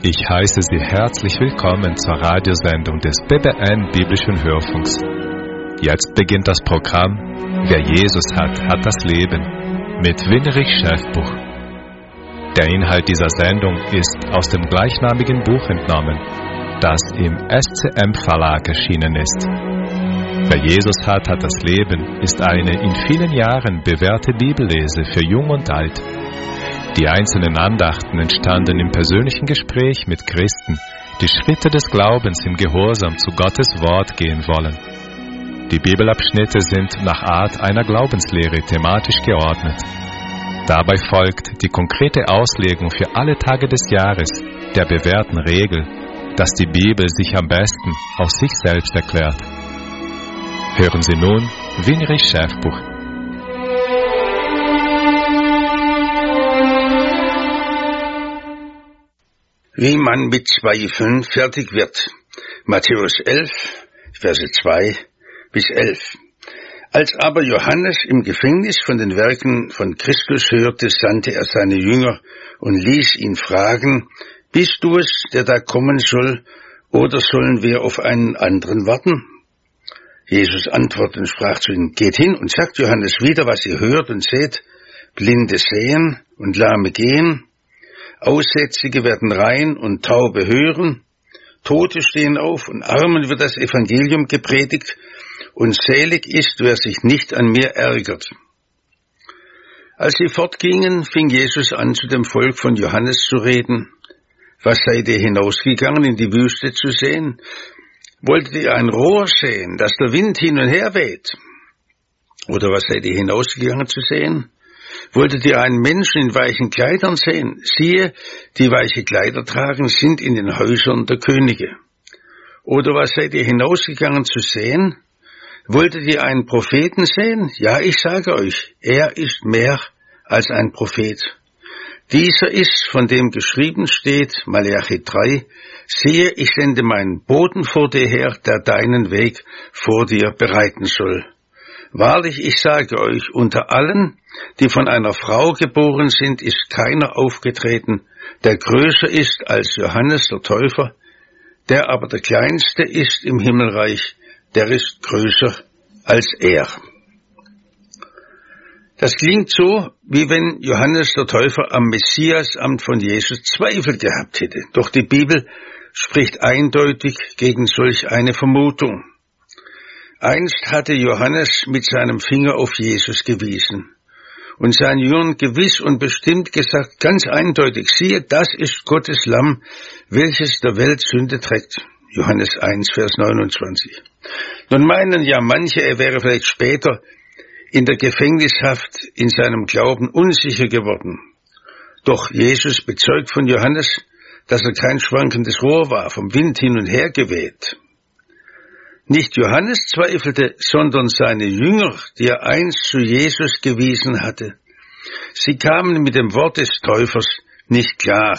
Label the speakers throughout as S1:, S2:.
S1: Ich heiße Sie herzlich willkommen zur Radiosendung des BBN Biblischen Hörfunks. Jetzt beginnt das Programm Wer Jesus hat, hat das Leben mit Winrich Schäfbuch. Der Inhalt dieser Sendung ist aus dem gleichnamigen Buch entnommen, das im SCM Verlag erschienen ist. Wer Jesus hat, hat das Leben ist eine in vielen Jahren bewährte Bibellese für Jung und Alt. Die einzelnen Andachten entstanden im persönlichen Gespräch mit Christen, die Schritte des Glaubens im Gehorsam zu Gottes Wort gehen wollen. Die Bibelabschnitte sind nach Art einer Glaubenslehre thematisch geordnet. Dabei folgt die konkrete Auslegung für alle Tage des Jahres der bewährten Regel, dass die Bibel sich am besten aus sich selbst erklärt. Hören Sie nun Winrich Schäfbuch.
S2: Wie man mit Zweifeln fertig wird. Matthäus 11, Verse 2 bis 11. Als aber Johannes im Gefängnis von den Werken von Christus hörte, sandte er seine Jünger und ließ ihn fragen, bist du es, der da kommen soll, oder sollen wir auf einen anderen warten? Jesus antwortete und sprach zu ihnen, geht hin und sagt Johannes wieder, was ihr hört und seht, Blinde sehen und Lahme gehen, Aussätzige werden rein und Taube hören, Tote stehen auf und Armen wird das Evangelium gepredigt und selig ist, wer sich nicht an mir ärgert. Als sie fortgingen, fing Jesus an, zu dem Volk von Johannes zu reden. Was seid ihr hinausgegangen, in die Wüste zu sehen? Wolltet ihr ein Rohr sehen, das der Wind hin und her weht? Oder was seid ihr hinausgegangen zu sehen? Wolltet ihr einen Menschen in weichen Kleidern sehen? Siehe, die weiche Kleider tragen, sind in den Häusern der Könige. Oder was seid ihr hinausgegangen zu sehen? Wolltet ihr einen Propheten sehen? Ja, ich sage euch, er ist mehr als ein Prophet. Dieser ist, von dem geschrieben steht, Malachi 3, siehe, ich sende meinen Boten vor dir her, der deinen Weg vor dir bereiten soll. Wahrlich, ich sage euch, unter allen, die von einer Frau geboren sind, ist keiner aufgetreten, der größer ist als Johannes der Täufer, der aber der Kleinste ist im Himmelreich, der ist größer als er. Das klingt so, wie wenn Johannes der Täufer am Messiasamt von Jesus Zweifel gehabt hätte. Doch die Bibel spricht eindeutig gegen solch eine Vermutung. Einst hatte Johannes mit seinem Finger auf Jesus gewiesen und seinen Jüngern gewiss und bestimmt gesagt, ganz eindeutig, siehe, das ist Gottes Lamm, welches der Welt Sünde trägt. Johannes 1, Vers 29. Nun meinen ja manche, er wäre vielleicht später in der Gefängnishaft in seinem Glauben unsicher geworden. Doch Jesus bezeugt von Johannes, dass er kein schwankendes Rohr war, vom Wind hin und her geweht. Nicht Johannes zweifelte, sondern seine Jünger, die er einst zu Jesus gewiesen hatte. Sie kamen mit dem Wort des Täufers nicht klar.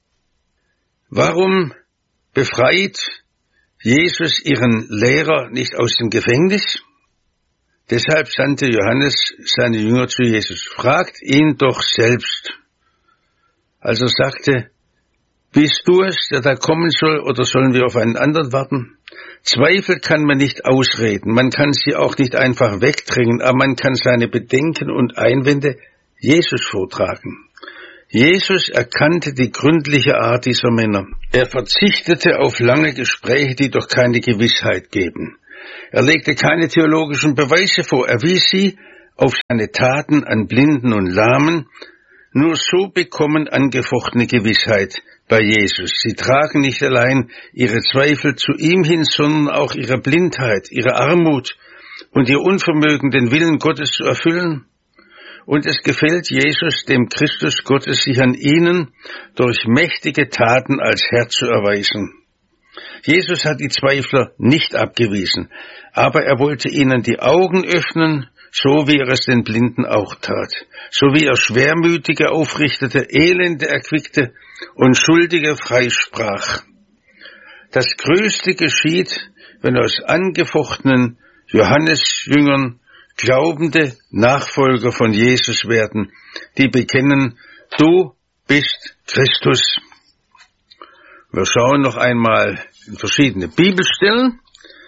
S2: Warum befreit Jesus ihren Lehrer nicht aus dem Gefängnis? Deshalb sandte Johannes seine Jünger zu Jesus. Fragt ihn doch selbst. Als er sagte, bist du es, der da kommen soll, oder sollen wir auf einen anderen warten? Zweifel kann man nicht ausreden, man kann sie auch nicht einfach wegdrängen, aber man kann seine Bedenken und Einwände Jesus vortragen. Jesus erkannte die gründliche Art dieser Männer. Er verzichtete auf lange Gespräche, die doch keine Gewissheit geben. Er legte keine theologischen Beweise vor, er wies sie auf seine Taten an Blinden und Lahmen. Nur so bekommen angefochtene Gewissheit bei Jesus. Sie tragen nicht allein ihre Zweifel zu ihm hin, sondern auch ihre Blindheit, ihre Armut und ihr Unvermögen, den Willen Gottes zu erfüllen. Und es gefällt Jesus, dem Christus Gottes, sich an ihnen durch mächtige Taten als Herr zu erweisen. Jesus hat die Zweifler nicht abgewiesen, aber er wollte ihnen die Augen öffnen, so wie er es den Blinden auch tat, so wie er Schwermütige aufrichtete, Elende erquickte und Schuldige freisprach. Das Größte geschieht, wenn aus angefochtenen Johannesjüngern glaubende Nachfolger von Jesus werden, die bekennen, du bist Christus. Wir schauen noch einmal in verschiedene Bibelstellen.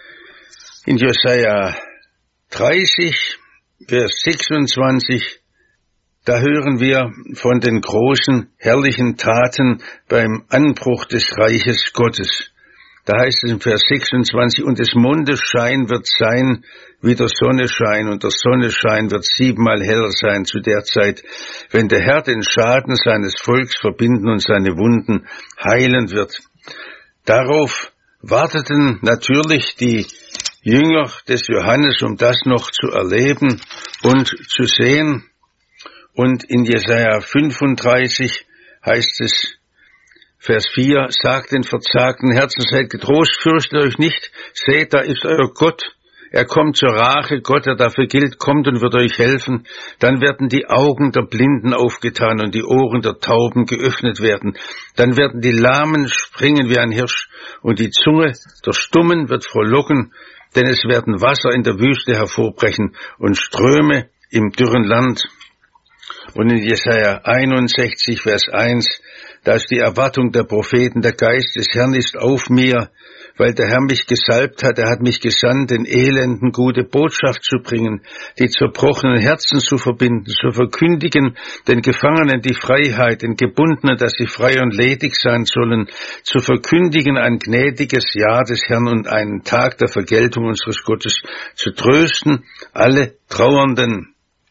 S2: In Jesaja 30, Vers 26, da hören wir von den großen, herrlichen Taten beim Anbruch des Reiches Gottes. Da heißt es in Vers 26, und des Mondes Schein wird sein wie der Sonnenschein, und der Sonnenschein wird 7-mal heller sein zu der Zeit, wenn der Herr den Schaden seines Volks verbinden und seine Wunden heilen wird. Darauf warteten natürlich die Jünger des Johannes, um das noch zu erleben und zu sehen. Und in Jesaja 35 heißt es, Vers 4, sagt den verzagten Herzen, seid getrost, fürchtet euch nicht, seht, da ist euer Gott. Er kommt zur Rache, Gott, der dafür gilt, kommt und wird euch helfen. Dann werden die Augen der Blinden aufgetan und die Ohren der Tauben geöffnet werden. Dann werden die Lahmen springen wie ein Hirsch und die Zunge der Stummen wird frohlocken, denn es werden Wasser in der Wüste hervorbrechen und Ströme im dürren Land. Und in Jesaja 61, Vers 1, da ist die Erwartung der Propheten, der Geist des Herrn ist auf mir, weil der Herr mich gesalbt hat, er hat mich gesandt, den Elenden gute Botschaft zu bringen, die zerbrochenen Herzen zu verbinden, zu verkündigen, den Gefangenen die Freiheit, den Gebundenen, dass sie frei und ledig sein sollen, zu verkündigen ein gnädiges Jahr des Herrn und einen Tag der Vergeltung unseres Gottes, zu trösten alle Trauernden.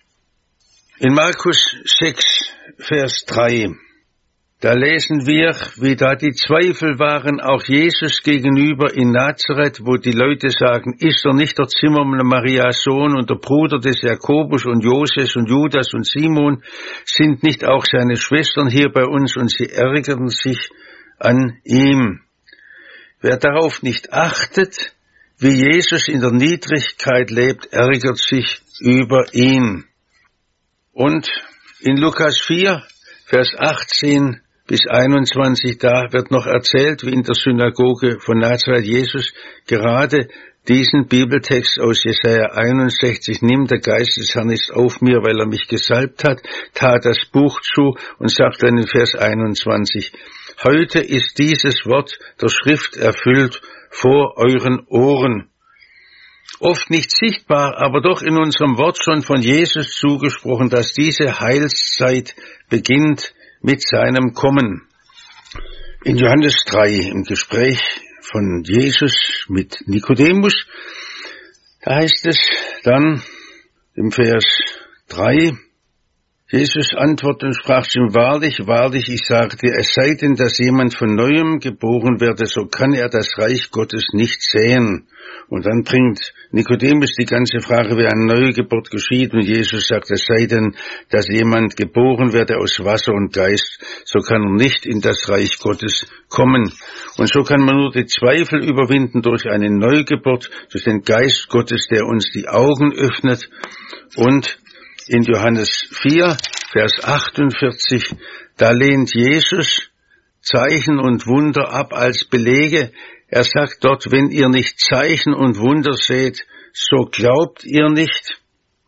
S2: In Markus 6, Vers 3, da lesen wir, wie da die Zweifel waren, auch Jesus gegenüber in Nazareth, wo die Leute sagen, ist er nicht der Zimmermann Marias Sohn und der Bruder des Jakobus und Joses und Judas und Simon, sind nicht auch seine Schwestern hier bei uns? Und sie ärgerten sich an ihm. Wer darauf nicht achtet, wie Jesus in der Niedrigkeit lebt, ärgert sich über ihn. Und in Lukas 4, Vers 18 bis 21, da wird noch erzählt, wie in der Synagoge von Nazareth Jesus gerade diesen Bibeltext aus Jesaja 61 nimmt. Der Geist des Herrn ist auf mir, weil er mich gesalbt hat, tat das Buch zu und sagt dann in Vers 21, heute ist dieses Wort der Schrift erfüllt vor euren Ohren. Oft nicht sichtbar, aber doch in unserem Wort schon von Jesus zugesprochen, dass diese Heilszeit beginnt mit seinem Kommen. In Johannes 3, im Gespräch von Jesus mit Nikodemus, da heißt es dann im Vers 3, Jesus antwortete und sprach zu ihm, wahrlich, wahrlich, ich sage dir, es sei denn, dass jemand von Neuem geboren werde, so kann er das Reich Gottes nicht sehen. Und dann bringt Nikodemus die ganze Frage, wie eine Neugeburt geschieht. Und Jesus sagt, es sei denn, dass jemand geboren werde aus Wasser und Geist, so kann er nicht in das Reich Gottes kommen. Und so kann man nur die Zweifel überwinden durch eine Neugeburt, durch den Geist Gottes, der uns die Augen öffnet. Und in Johannes 4, Vers 48, da lehnt Jesus Zeichen und Wunder ab als Belege. Er sagt dort, wenn ihr nicht Zeichen und Wunder seht, so glaubt ihr nicht.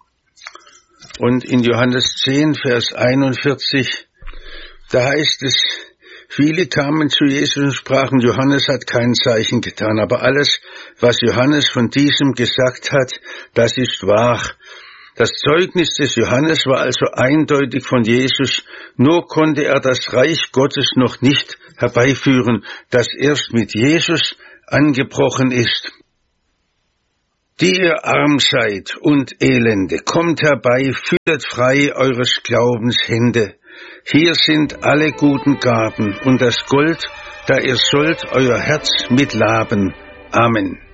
S2: Und in Johannes 10, Vers 41, da heißt es, viele kamen zu Jesus und sprachen, Johannes hat kein Zeichen getan, aber alles, was Johannes von diesem gesagt hat, das ist wahr. Das Zeugnis des Johannes war also eindeutig von Jesus, nur konnte er das Reich Gottes noch nicht herbeiführen, das erst mit Jesus angebrochen ist. Die ihr arm seid und Elende, kommt herbei, führet frei eures Glaubens Hände. Hier sind alle guten Gaben und das Gold, da ihr sollt euer Herz mitlaben. Amen.